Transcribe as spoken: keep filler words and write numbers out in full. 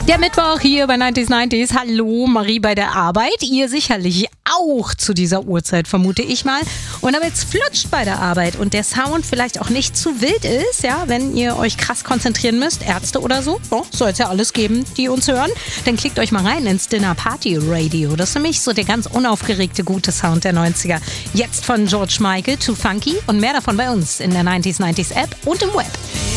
Der Mittwoch hier bei neunzig neunzig. Hallo, Marie bei der Arbeit. Ihr sicherlich auch zu dieser Uhrzeit, vermute ich mal. Und damit es flutscht bei der Arbeit und der Sound vielleicht auch nicht zu wild ist, ja, wenn ihr euch krass konzentrieren müsst, Ärzte oder so, oh, soll es ja alles geben, die uns hören, dann klickt euch mal rein ins Dinner Party Radio. Das ist nämlich so der ganz unaufgeregte, gute Sound der neunziger. Jetzt von George Michael, Too Funky und mehr davon bei uns in der neunzig neunzig App und im Web.